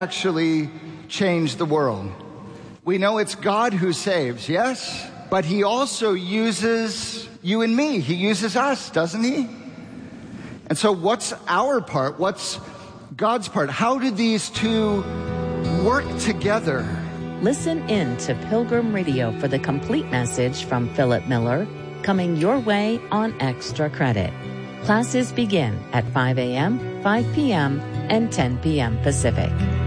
actually change the world. We know it's God who saves, yes? But he also uses you and me. He uses us, doesn't he? And so what's our part? What's God's part? How do these two work together? Listen in to Pilgrim Radio for the complete message from Philip Miller, coming your way on Extra Credit. Classes begin at 5 a.m., 5 p.m., and 10 p.m. Pacific.